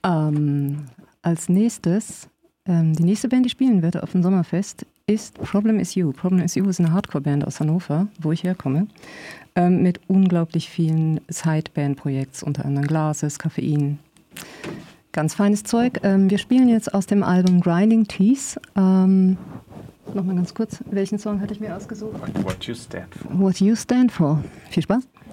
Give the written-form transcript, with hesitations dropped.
Als nächstes, die nächste Band, die spielen wird auf dem Sommerfest, ist Problem Is You. Problem Is You ist eine Hardcore-Band aus Hannover, wo ich herkomme, mit unglaublich vielen Sideband-Projekts, unter anderem Glasses, Koffein. Ganz feines Zeug. Wir spielen jetzt aus dem Album Grinding Teeth. Nochmal ganz kurz, welchen Song hatte ich mir ausgesucht? What You Stand For. What You Stand For. Viel Spaß.